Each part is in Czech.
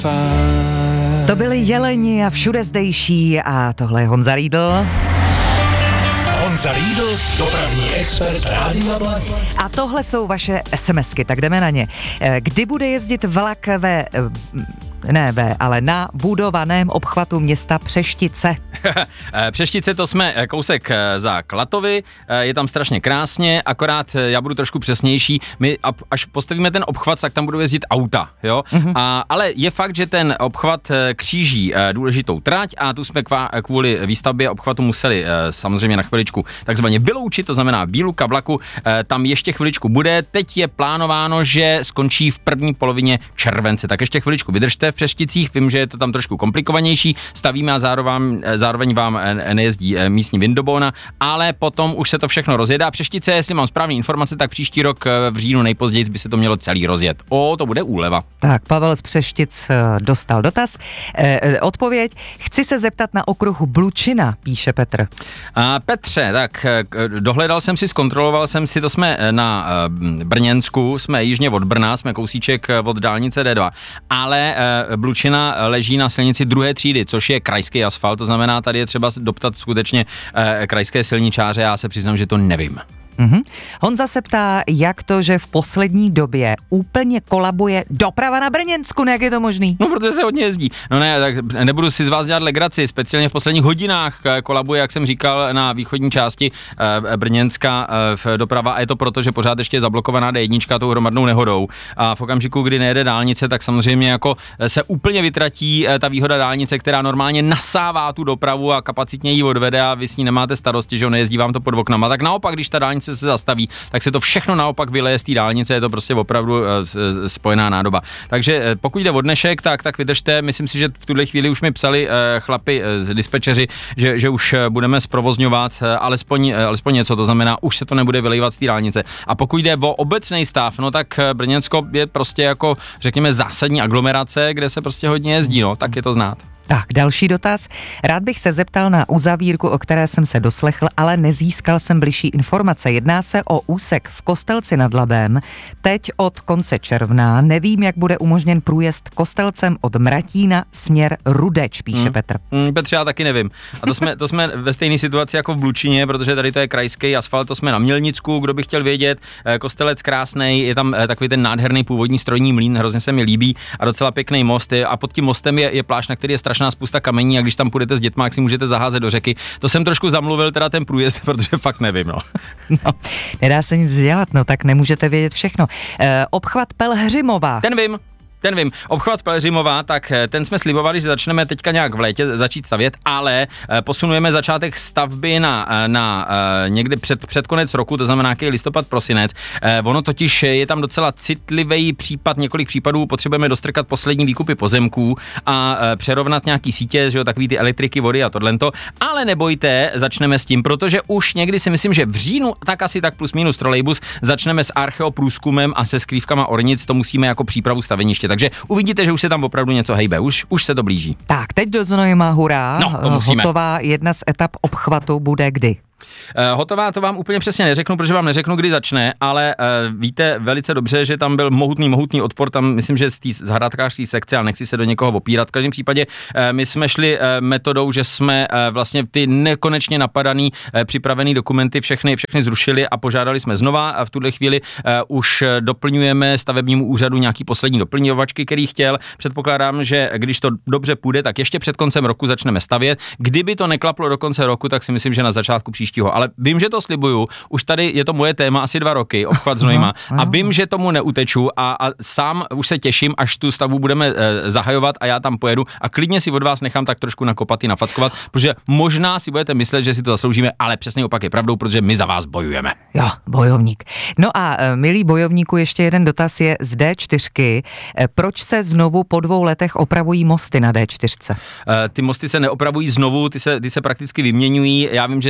To byli Jeleni a všude zdejší a tohle je Honza Riedl. Honza Riedl, dopravní expert Rádia Blahy. A tohle jsou vaše SMSky, tak jdeme na ně. Kdy bude jezdit vlak ale na budovaném obchvatu města Přeštice? Přeštice, to jsme kousek za Klatovy, je tam strašně krásně, akorát já budu trošku přesnější, my až postavíme ten obchvat, tak tam budou jezdit auta, jo? Mm-hmm. Ale je fakt, že ten obchvat kříží důležitou trať a tu jsme kvůli výstavbě obchvatu museli samozřejmě na chviličku takzvaně vyloučit, to znamená výluka vlaku tam ještě chviličku bude, teď je plánováno, že skončí v první polovině července, tak ještě chviličku vydržte v Přešticích, vím, že je to tam trošku komplikovanější, stavíme a zároveň vám nejezdí místní Vindobona, ale potom už se to všechno rozjede a Přeštice, jestli mám správné informace, tak příští rok v říjnu nejpozději by se to mělo celý rozjet. To bude úleva. Tak, Pavel z Přeštic dostal dotaz. Odpověď. Chci se zeptat na okruh Blučina, píše Petr. Petře, tak dohledal jsem si, zkontroloval jsem si, to jsme na Brněnsku, jsme jižně od Brna, jsme kousíček od dálnice D2, ale Blučina leží na silnici druhé třídy, což je krajský asfalt, to znamená, tady je třeba doptat skutečně krajské silničáře, já se přiznám, že to nevím. Mm-hmm. Honza se ptá, jak to, že v poslední době úplně kolabuje doprava na Brněnsku, jak je to možný? No, protože se hodně jezdí. No ne, tak nebudu si z vás dělat legraci, speciálně v posledních hodinách kolabuje, jak jsem říkal, na východní části Brněnska doprava a je to proto, že pořád ještě je zablokovaná D1 tou hromadnou nehodou a v okamžiku, kdy nejede dálnice, tak samozřejmě jako se úplně vytratí ta výhoda dálnice, která normálně nasává tu dopravu a kapacitně ji odvede a vy s ní nemáte starosti, že nejezdí vám to pod oknama. Tak naopak, když ta dálnice se zastaví, tak se to všechno naopak vyleje z té dálnice, je to prostě opravdu spojená nádoba. Takže pokud jde o dnešek, tak vydržte, myslím si, že v tuhle chvíli už mi psali chlapi z dispečeři, že už budeme zprovozňovat alespoň něco, to znamená, už se to nebude vylejvat z té dálnice. A pokud jde o obecný stav, no tak Brněnsko je prostě jako, řekněme, zásadní aglomerace, kde se prostě hodně jezdí, no, tak je to znát. Tak, další dotaz. Rád bych se zeptal na uzavírku, o které jsem se doslechl, ale nezískal jsem bližší informace. Jedná se o úsek v Kostelci nad Labem. Teď od konce června nevím, jak bude umožněn průjezd Kostelcem od Mratína směr Rudeč, píše Petr. Petře, já taky nevím. A to jsme ve stejné situaci jako v Blučině, protože tady to je krajský asfalt, to jsme na Mělnicku, kdo by chtěl vědět. Kostelec krásnej, je tam takový ten nádherný původní strojní mlýn, hrozně se mi líbí a docela pěkný most a pod tím mostem je pláž, na který je strašná spousta kamení a když tam půjdete s dětma, jak si můžete zaházet do řeky. To jsem trošku zamluvil teda ten průjezd, protože fakt nevím, no. No, nedá se nic dělat, no tak nemůžete vědět všechno. Obchvat Pelhřimova. Ten vím. Obchvat Pelhřimova, tak ten jsme slibovali, že začneme teďka nějak v létě začít stavět, ale posunujeme začátek stavby na někdy před konec roku, to znamená nějaký listopad, prosinec. Ono totiž je tam docela citlivý případ, několik případů, potřebujeme dostrkat poslední výkupy pozemků a přerovnat nějaký sítě, že jo, takový ty elektriky, vody a tohlento, ale nebojte, začneme s tím, protože už někdy si myslím, že v říjnu, tak asi tak plus minus trolejbus, začneme s archeoprůzkumem a se skrývkama ornic, to musíme jako přípravu staveniště. Takže uvidíte, že už se tam opravdu něco hejbe, už se to blíží. Tak, teď do Znojma, hurá. No, to musíme. Hotová jedna z etap obchvatu bude kdy? Hotová, to vám úplně přesně neřeknu, protože vám neřeknu, kdy začne, ale víte velice dobře, že tam byl mohutný odpor, tam myslím, že z té zahrádkářské sekce, ale nechci se do někoho opírat. V každém případě my jsme šli metodou, že jsme vlastně ty nekonečně napadaný připravený dokumenty všechny zrušili a požádali jsme znova a v tuhle chvíli už doplňujeme stavebnímu úřadu nějaký poslední doplňovačky, který chtěl. Předpokládám, že když to dobře půjde, tak ještě před koncem roku začneme stavět. Kdyby to neklaplo do konce roku, tak si myslím, že na začátku příštího. Ale vím, že to slibuju, už tady je to moje téma asi 2 roky, obchvat Znojma a vím, že tomu neuteču a sám už se těším, až tu stavbu budeme zahajovat a já tam pojedu a klidně si od vás nechám tak trošku nakopat i nafackovat, protože možná si budete myslet, že si to zasloužíme, ale přesně opak je pravdou, protože my za vás bojujeme. Jo, bojovník. No a milý bojovníku, ještě jeden dotaz je z D4. Proč se znovu po 2 letech opravují mosty na D4? Ty mosty se neopravují znovu, ty se prakticky vyměňují. Já vím, že se na to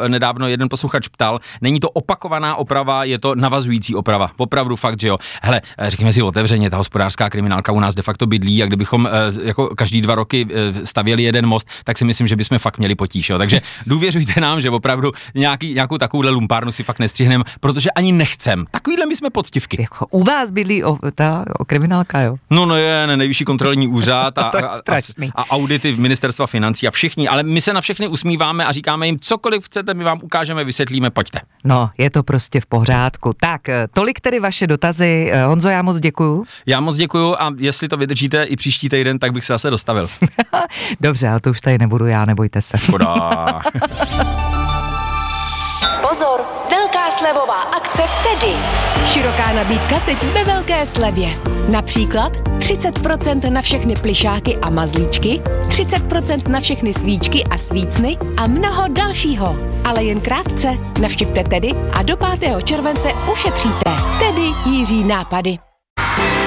nedávno jeden posluchač ptal, není to opakovaná oprava, je to navazující oprava. Opravdu fakt, že jo. Hele, řekněme si otevřeně, ta hospodářská kriminálka u nás de facto bydlí a kdybychom jako každý 2 roky stavěli jeden most, tak si myslím, že bychom fakt měli potíž, jo. Takže důvěřujte nám, že opravdu nějakou takovouhle lumpárnu si fakt nestřihneme, protože ani nechcem. Takovýhle my jsme poctivky. Jako u vás bydlí ta kriminálka, jo? No je nejvyšší kontrolní úřad a audity v ministerstva financí a všichni, ale my se na všechny usmíváme a říkáme jim, cokoliv chcete, my vám ukážeme, vysvětlíme, pojďte. No, je to prostě v pořádku. Tak, tolik tedy vaše dotazy. Honzo, já moc děkuju. Já moc děkuju a jestli to vydržíte i příští týden, tak bych se zase dostavil. Dobře, ale to už tady nebudu já, nebojte se. Škoda. Pozor, velká slevová akce v Tedy. Široká nabídka teď ve velké slevě. Například 30% na všechny plyšáky a mazlíčky, 30% na všechny svíčky a svícny a mnoho dalšího. Ale jen krátce. Navštivte Tedy a do 5. července ušetříte. Tedy Jiří nápady.